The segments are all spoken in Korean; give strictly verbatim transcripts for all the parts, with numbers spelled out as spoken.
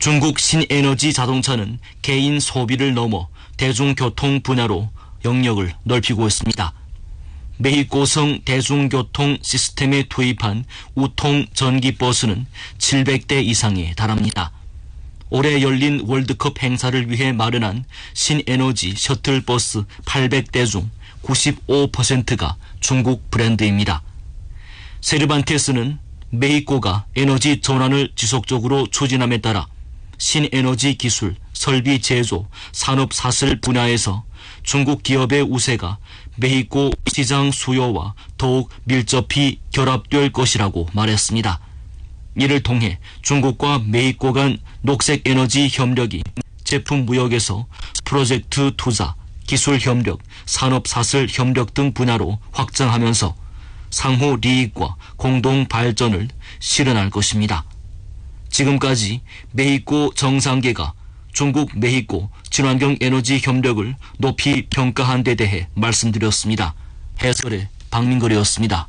중국 신에너지 자동차는 개인 소비를 넘어 대중교통 분야로 영역을 넓히고 있습니다. 메히코성 대중교통 시스템에 투입한 우통 전기버스는 칠백 대 이상에 달합니다. 올해 열린 월드컵 행사를 위해 마련한 신에너지 셔틀버스 팔백 대 중 구십오 퍼센트가 중국 브랜드입니다. 세르반테스는 메히코가 에너지 전환을 지속적으로 추진함에 따라 신에너지 기술, 설비 제조, 산업 사슬 분야에서 중국 기업의 우세가 메히코 시장 수요와 더욱 밀접히 결합될 것이라고 말했습니다. 이를 통해 중국과 메히코 간 녹색 에너지 협력이 제품 무역에서 프로젝트 투자, 기술 협력, 산업 사슬 협력 등 분야로 확장하면서 상호 이익과 공동 발전을 실현할 것입니다. 지금까지 메히코 정상계가 중국 메히코 친환경 에너지 협력을 높이 평가한 데 대해 말씀드렸습니다. 해설의 박민걸이었습니다.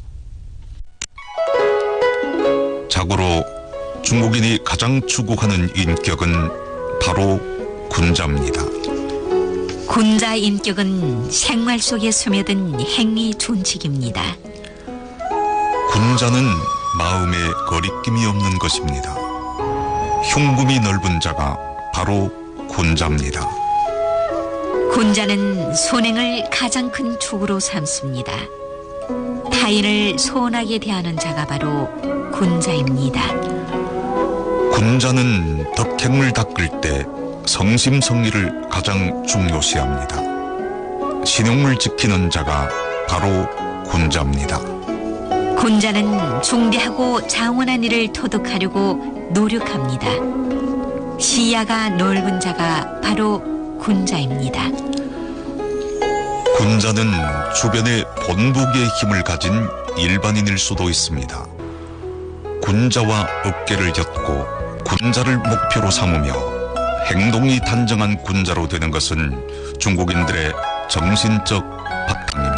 자고로 중국인이 가장 추구하는 인격은 바로 군자입니다. 군자 인격은 생활 속에 스며든 행위 존칙입니다. 군자는 마음에 거리낌이 없는 것입니다. 흉금이 넓은 자가 바로 군자입니다. 군자는 손행을 가장 큰 축으로 삼습니다. 타인을 소원하게 대하는 자가 바로 군자입니다. 군자는 덕행을 닦을 때 성심성의를 가장 중요시합니다. 신용을 지키는 자가 바로 군자입니다. 군자는 중대하고 장원한 일을 토득하려고 노력합니다. 시야가 넓은 자가 바로 군자입니다. 군자는 주변에 본보기의 힘을 가진 일반인일 수도 있습니다. 군자와 어깨를 엮고 군자를 목표로 삼으며 행동이 단정한 군자로 되는 것은 중국인들의 정신적 바탕입니다.